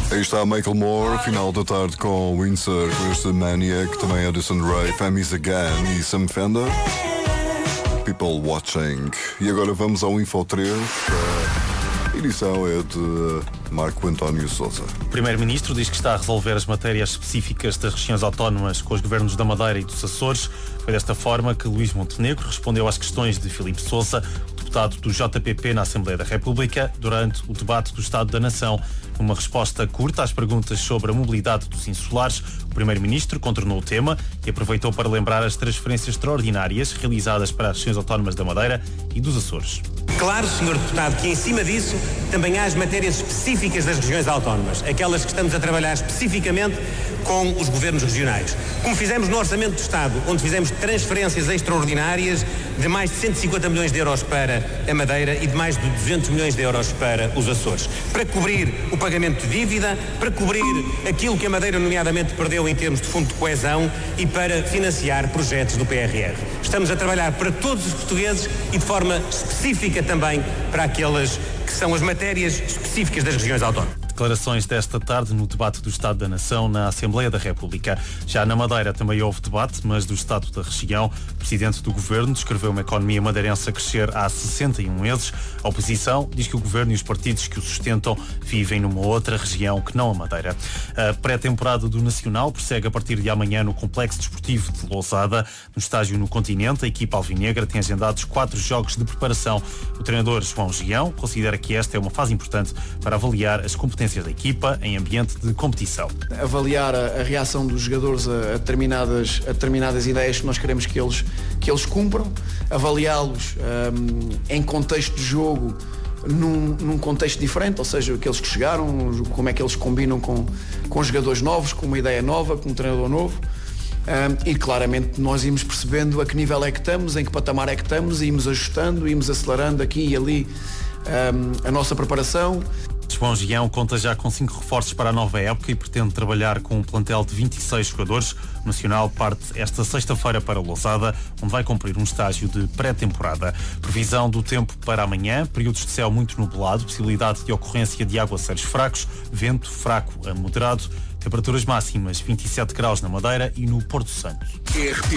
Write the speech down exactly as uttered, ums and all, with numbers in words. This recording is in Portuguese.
Aí está Michael Moore, final da tarde com Windsor, com este Maniac, também Addison Rae, Family's Again e Sam Fender. People Watching. E agora vamos ao Info três. A edição é de Marco António Sousa. O Primeiro-Ministro diz que está a resolver as matérias específicas das regiões autónomas com os governos da Madeira e dos Açores. Foi desta forma que Luís Montenegro respondeu às questões de Filipe Sousa, deputado do J P P na Assembleia da República, durante o debate do Estado da Nação. Numa resposta curta às perguntas sobre a mobilidade dos insulares, o Primeiro-Ministro contornou o tema e aproveitou para lembrar as transferências extraordinárias realizadas para as regiões autónomas da Madeira e dos Açores. Claro, senhor Deputado, que em cima disso também há as matérias específicas das regiões autónomas, aquelas que estamos a trabalhar especificamente com os governos regionais. Como fizemos no Orçamento do Estado, onde fizemos transferências extraordinárias de mais de cento e cinquenta milhões de euros para a Madeira e de mais de duzentos milhões de euros para os Açores, para cobrir o pagamento de dívida, para cobrir aquilo que a Madeira nomeadamente perdeu em termos de fundo de coesão e para financiar projetos do P R R. Estamos a trabalhar para todos os portugueses e de forma específica também para aquelas que são as matérias específicas das regiões autónomas. Declarações desta tarde no debate do Estado da Nação na Assembleia da República. Já na Madeira também houve debate, mas do Estado da região. O Presidente do Governo descreveu uma economia madeirense a crescer há sessenta e um meses. A oposição diz que o Governo e os partidos que o sustentam vivem numa outra região que não a Madeira. A pré-temporada do Nacional prossegue a partir de amanhã no Complexo Desportivo de Lousada. No estágio no continente, a equipa alvinegra tem agendados quatro jogos de preparação. O treinador João Gião considera que esta é uma fase importante para avaliar as competências da equipa em ambiente de competição. Avaliar a, a reação dos jogadores a, a, determinadas, a determinadas ideias que nós queremos que eles, que eles cumpram, avaliá-los um, em contexto de jogo, num, num contexto diferente, ou seja, aqueles que chegaram, como é que eles combinam com, com jogadores novos, com uma ideia nova, com um treinador novo. Um, e claramente nós íamos percebendo a que nível é que estamos, em que patamar é que estamos, e íamos ajustando, íamos acelerando aqui e ali um, a nossa preparação. João Gião conta já com cinco reforços para a nova época e pretende trabalhar com um plantel de vinte e seis jogadores. O Nacional parte esta sexta-feira para Lousada, onde vai cumprir um estágio de pré-temporada. Previsão do tempo para amanhã, períodos de céu muito nublado, possibilidade de ocorrência de aguaceiros fracos, vento fraco a moderado, temperaturas máximas vinte e sete graus na Madeira e no Porto Santo.